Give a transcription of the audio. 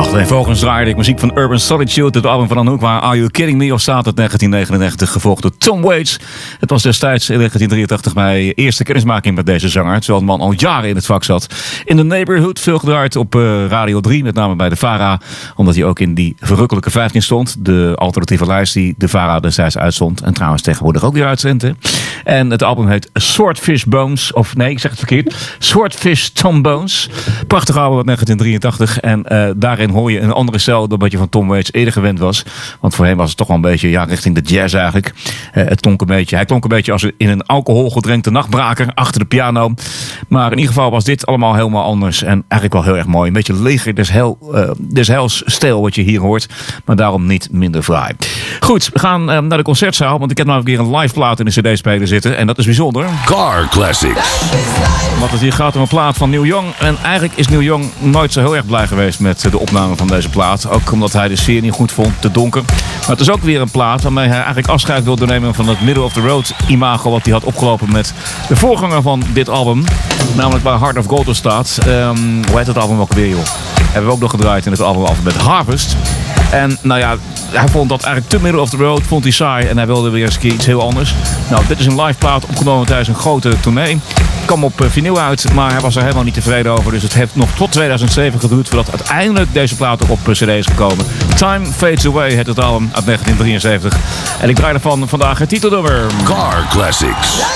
Vervolgens draaide ik muziek van Urban Solitude, het album van Anouk, waar Are You Kidding Me of staat uit 1999, gevolgd door Tom Waits. Het was destijds in 1983 mijn eerste kennismaking met deze zanger, terwijl de man al jaren in het vak zat. In The Neighborhood, veel gedraaid op Radio 3, met name bij de VARA, omdat hij ook in die verrukkelijke 15 stond. De alternatieve lijst die de VARA destijds uitzond en trouwens tegenwoordig ook weer uitzendt. En het album heet Swordfish Bones, of nee, ik zeg het verkeerd, Swordfish Tom Bones. Prachtig album uit 1983 en daarin hoor je een andere stijl dan wat je van Tom Waits eerder gewend was. Want voor hem was het toch wel een beetje richting de jazz eigenlijk. Hij klonk een beetje als in een alcoholgedrenkte nachtbraker achter de piano. Maar in ieder geval was dit allemaal helemaal anders en eigenlijk wel heel erg mooi. Een beetje leger des heils stijl wat je hier hoort, maar daarom niet minder fraai. Goed, we gaan naar de concertzaal, want ik heb namelijk weer een live plaat in de cd-speler zitten en dat is bijzonder. Car Classics. Want het hier gaat om een plaat van Neil Young. En eigenlijk is Neil Young nooit zo heel erg blij geweest met de opname van deze plaat. Ook omdat hij de sfeer niet goed vond, te donker. Maar het is ook weer een plaat waarmee hij eigenlijk afscheid wilde nemen van het middle of the road imago wat hij had opgelopen met de voorganger van dit album. Namelijk waar Heart of Gold op staat. Hoe heet het album ook weer, joh? Hebben we ook nog gedraaid in het album met Harvest. En nou ja, hij vond dat eigenlijk te middle of the road, vond hij saai en hij wilde weer eens een keer iets heel anders. Nou, dit is een live plaat opgenomen tijdens een grote tournee. Kwam op vinyl uit, maar hij was er helemaal niet tevreden over. Dus het heeft nog tot 2007 geduurd voordat uiteindelijk deze plaat ook op cd is gekomen. Time Fades Away heet het album uit 1973. En ik draai ervan vandaag het titelnummer. Car Classics.